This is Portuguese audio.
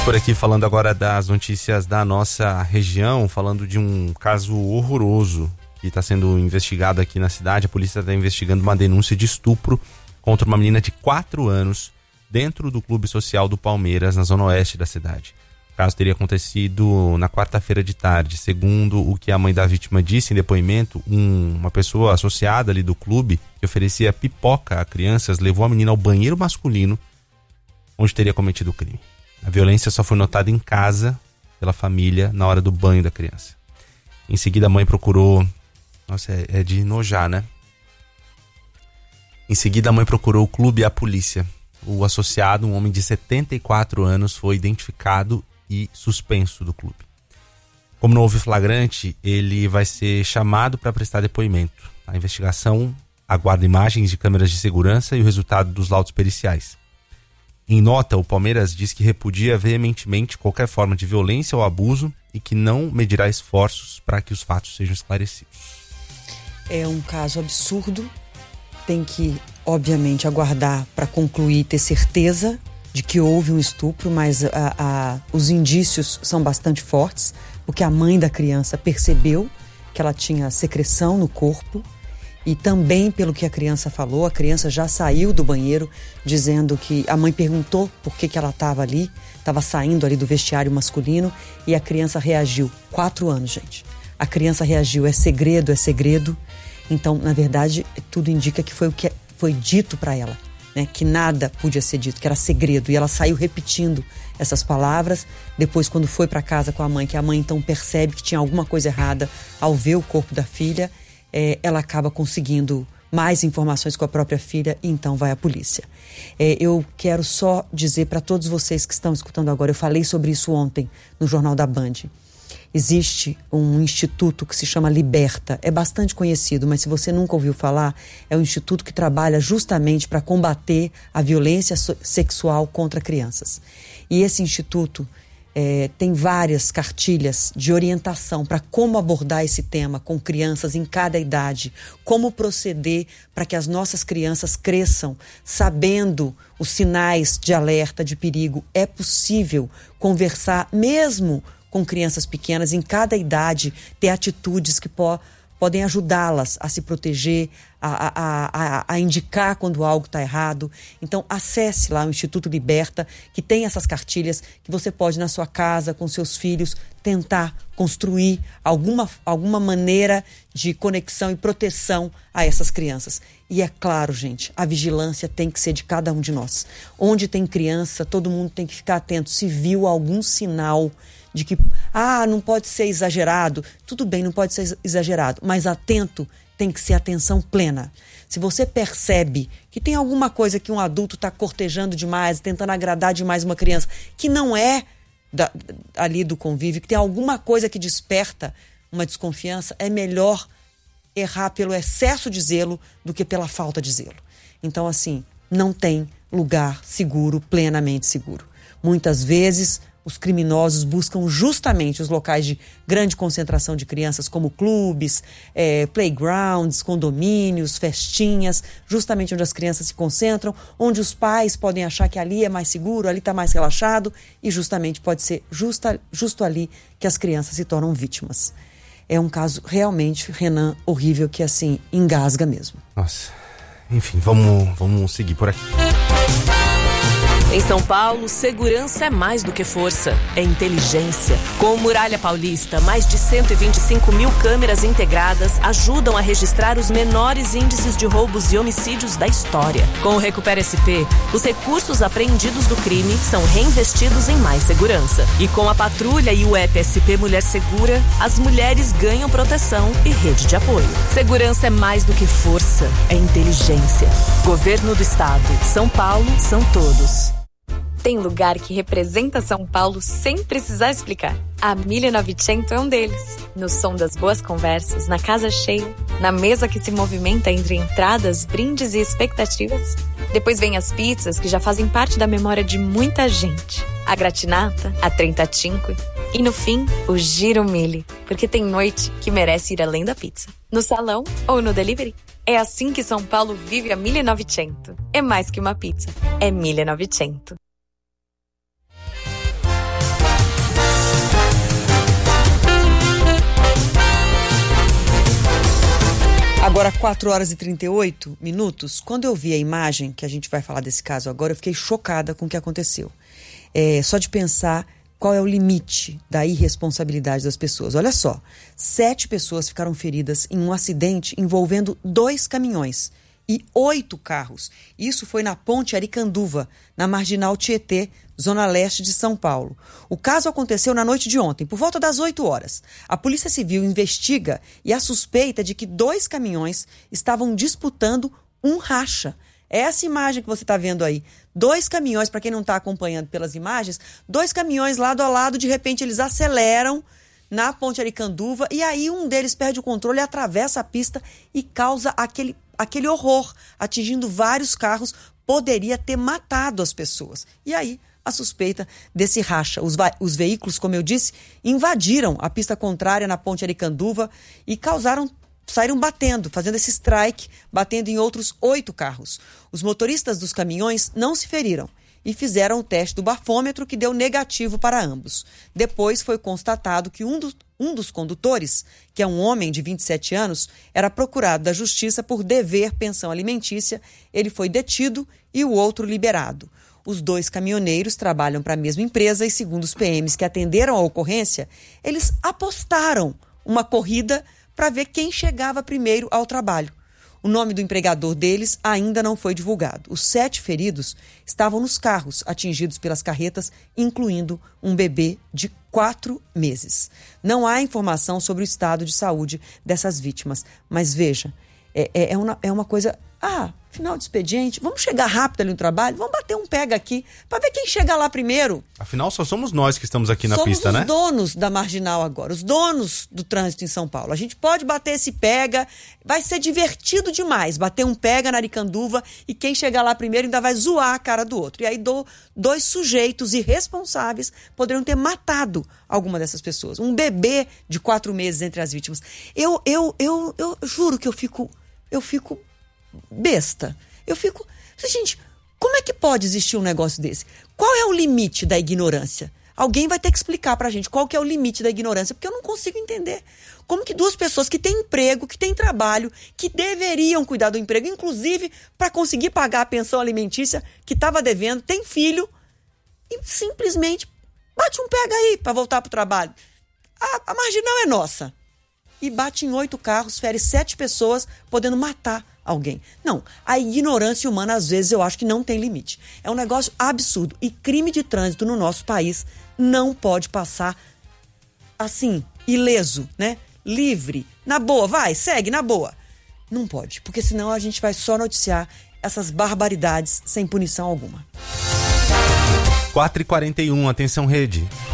por aqui falando agora das notícias da nossa região, falando de um caso horroroso que está sendo investigado aqui na cidade. A polícia está investigando uma denúncia de estupro contra uma menina de 4 anos dentro do Clube Social do Palmeiras, na zona oeste da cidade. O caso teria acontecido na quarta-feira de tarde. Segundo o que a mãe da vítima disse em depoimento, uma pessoa associada ali do clube, que oferecia pipoca a crianças, levou a menina ao banheiro masculino, onde teria cometido o crime. A violência só foi notada em casa pela família na hora do banho da criança. Em seguida a mãe procurou... Nossa, é de enojar, né? Em seguida a mãe procurou o clube e a polícia. O associado, um homem de 74 anos, foi identificado e suspenso do clube. Como não houve flagrante, ele vai ser chamado para prestar depoimento. A investigação aguarda imagens de câmeras de segurança e o resultado dos laudos periciais. Em nota, o Palmeiras diz que repudia veementemente qualquer forma de violência ou abuso e que não medirá esforços para que os fatos sejam esclarecidos. É um caso absurdo. Tem que, obviamente, aguardar para concluir, ter certeza de que houve um estupro, mas os indícios são bastante fortes, porque a mãe da criança percebeu que ela tinha secreção no corpo e também, pelo que a criança falou, a criança já saiu do banheiro dizendo que a mãe perguntou por que ela estava ali, estava saindo ali do vestiário masculino e a criança reagiu. 4 anos, gente. A criança reagiu, é segredo. Então, na verdade, tudo indica que foi o que foi dito para ela, né? Que nada podia ser dito, que era segredo. E ela saiu repetindo essas palavras. Depois, quando foi para casa com a mãe, que a mãe então percebe que tinha alguma coisa errada ao ver o corpo da filha, ela acaba conseguindo mais informações com a própria filha e então vai à polícia. Eu quero só dizer para todos vocês que estão escutando agora, eu falei sobre isso ontem no Jornal da Band. Existe um instituto que se chama Liberta, é bastante conhecido, mas se você nunca ouviu falar, é um instituto que trabalha justamente para combater a violência sexual contra crianças. E esse instituto tem várias cartilhas de orientação para como abordar esse tema com crianças em cada idade, como proceder para que as nossas crianças cresçam sabendo os sinais de alerta, de perigo. É possível conversar mesmo com crianças pequenas, em cada idade, ter atitudes que podem ajudá-las a se proteger, a indicar quando algo está errado. Então, acesse lá o Instituto Liberta, que tem essas cartilhas que você pode, na sua casa, com seus filhos, tentar construir alguma maneira de conexão e proteção a essas crianças. E é claro, gente, a vigilância tem que ser de cada um de nós. Onde tem criança, todo mundo tem que ficar atento. Se viu algum sinal de que, não pode ser exagerado, tudo bem, não pode ser exagerado, mas atento tem que ser atenção plena. Se você percebe que tem alguma coisa que um adulto está cortejando demais, tentando agradar demais uma criança, que não é ali do convívio, que tem alguma coisa que desperta uma desconfiança, é melhor errar pelo excesso de zelo do que pela falta de zelo. Então, assim, não tem lugar seguro, plenamente seguro. Muitas vezes os criminosos buscam justamente os locais de grande concentração de crianças, como clubes, playgrounds, condomínios, festinhas, justamente onde as crianças se concentram, onde os pais podem achar que ali é mais seguro, ali está mais relaxado, e justamente pode ser justo ali que as crianças se tornam vítimas. É um caso realmente, Renan, horrível, que assim, engasga mesmo. Nossa, enfim, vamos seguir por aqui. Em São Paulo, segurança é mais do que força, é inteligência. Com o Muralha Paulista, mais de 125 mil câmeras integradas ajudam a registrar os menores índices de roubos e homicídios da história. Com o Recupera SP, os recursos apreendidos do crime são reinvestidos em mais segurança. E com a patrulha e o app SP Mulher Segura, as mulheres ganham proteção e rede de apoio. Segurança é mais do que força, é inteligência. Governo do Estado. São Paulo, são todos. Tem lugar que representa São Paulo sem precisar explicar. A 1900 é um deles. No som das boas conversas, na casa cheia, na mesa que se movimenta entre entradas, brindes e expectativas. Depois vem as pizzas que já fazem parte da memória de muita gente. A gratinata, a 35 e no fim, o Giro Mille, porque tem noite que merece ir além da pizza. No salão ou no delivery. É assim que São Paulo vive a 1900. É mais que uma pizza, é 1900. Agora, 4h38. Quando eu vi a imagem, que a gente vai falar desse caso agora, eu fiquei chocada com o que aconteceu. Só de pensar qual é o limite da irresponsabilidade das pessoas. Olha só, 7 pessoas ficaram feridas em um acidente envolvendo 2 caminhões e 8 carros. Isso foi na Ponte Aricanduva, na Marginal Tietê, zona leste de São Paulo. O caso aconteceu na noite de ontem, por volta das 8 horas. A Polícia Civil investiga e há suspeita de que 2 caminhões estavam disputando um racha. É essa imagem que você está vendo aí. 2 caminhões, para quem não está acompanhando pelas imagens, 2 caminhões lado a lado, de repente eles aceleram na Ponte Aricanduva e aí um deles perde o controle, atravessa a pista e causa aquele horror, atingindo vários carros, poderia ter matado as pessoas. E aí, a suspeita desse racha. Os veículos, como eu disse, invadiram a pista contrária na Ponte Aricanduva e saíram batendo, fazendo esse strike, batendo em outros 8 carros. Os motoristas dos caminhões não se feriram e fizeram o teste do bafômetro, que deu negativo para ambos. Depois foi constatado que um dos condutores, que é um homem de 27 anos, era procurado da Justiça por dever pensão alimentícia. Ele foi detido e o outro liberado. Os 2 caminhoneiros trabalham para a mesma empresa e, segundo os PMs que atenderam a ocorrência, eles apostaram uma corrida para ver quem chegava primeiro ao trabalho. O nome do empregador deles ainda não foi divulgado. Os 7 feridos estavam nos carros atingidos pelas carretas, incluindo um bebê de 4 meses. Não há informação sobre o estado de saúde dessas vítimas. Mas veja, é uma coisa... final de expediente, vamos chegar rápido ali no trabalho, vamos bater um pega aqui, para ver quem chega lá primeiro. Afinal, só somos nós que estamos aqui na pista, né? Somos os donos da Marginal agora, os donos do trânsito em São Paulo. A gente pode bater esse pega, vai ser divertido demais, bater um pega na Aricanduva e quem chegar lá primeiro ainda vai zoar a cara do outro. E aí 2 sujeitos irresponsáveis poderiam ter matado alguma dessas pessoas. Um bebê de 4 meses entre as vítimas. Eu juro que eu fico besta. Gente, como é que pode existir um negócio desse? Qual é o limite da ignorância? Alguém vai ter que explicar pra gente qual que é o limite da ignorância, porque eu não consigo entender. Como que 2 pessoas que têm emprego, que têm trabalho, que deveriam cuidar do emprego, inclusive para conseguir pagar a pensão alimentícia que estava devendo, tem filho, e simplesmente bate um pega aí para voltar pro trabalho. A Marginal é nossa. E bate em 8 carros, fere 7 pessoas, podendo matar alguém. Não, a ignorância humana, às vezes, eu acho que não tem limite. É um negócio absurdo. E crime de trânsito no nosso país não pode passar assim, ileso, né? Livre, na boa, vai, segue, na boa. Não pode, porque senão a gente vai só noticiar essas barbaridades sem punição alguma. 4h41, atenção rede.